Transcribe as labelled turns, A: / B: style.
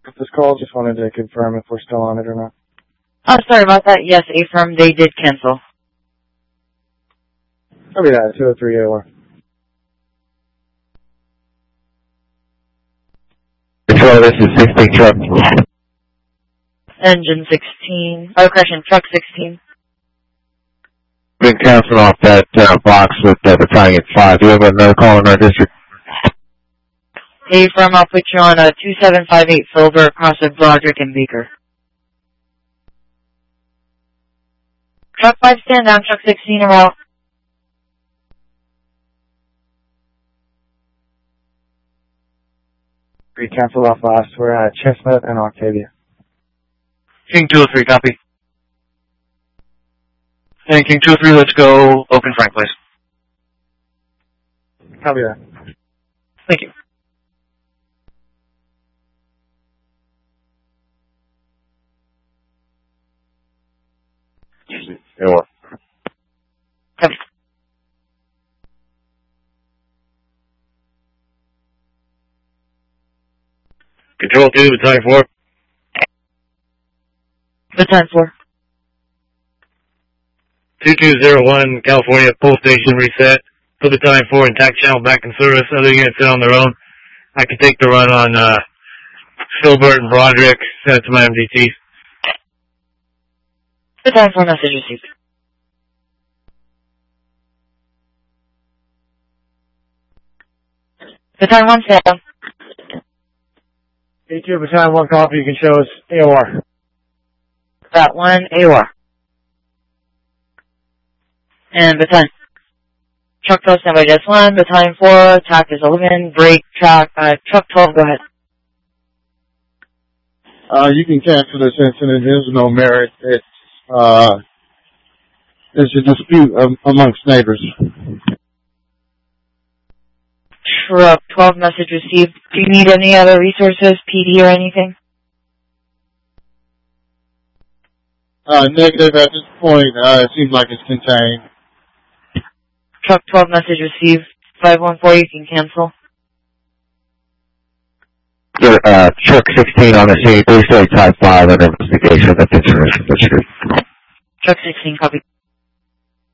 A: This call, just wanted to confirm if we're still on it or not.
B: Oh, sorry about that. Yes, affirm, they did cancel.
A: Copy that, 203 AOR.
C: Control, this is 16 truck.
B: Engine 16. Oh, correction, truck 16.
C: Been canceling off that box with battalion 5. Do you have another call in our district?
B: Affirm, I'll put you on a 2758 Silver across of Broderick and Beaker. Truck 5 stand down, truck 16 are out.
A: We canceled off last. We're at Chestnut and Octavia.
D: King 203, copy. And King 203, let's go open Frank, please.
A: Copy that.
D: Thank you.
C: AOR.
B: Copy.
C: Control 2, battalion 4.
B: Battalion 4.
C: 2201, California, pull station reset. Put battalion 4 in TAC channel back in service. Other units sit on their own. I can take the run on Filbert and Broderick. Send it to my MDT.
B: Battalion 4 message received. Battalion 1 stand down.
A: A2, Battalion 1 copy, you can show us AOR.
B: That 1, AOR. And Battalion. Truck 12 stand by just 1, Battalion 4, TAC is 11, break, truck 12, go ahead.
A: You can cancel this incident. There's no merit. It's a dispute amongst neighbors.
B: Truck 12 message received. Do you need any other resources, PD or anything?
A: Negative at this point. It seems like it's contained.
B: Truck 12 message received. 514, you can cancel.
C: Truck 16 on the scene, 3 Type 5 on investigation of the incident.
B: Truck 16, copy.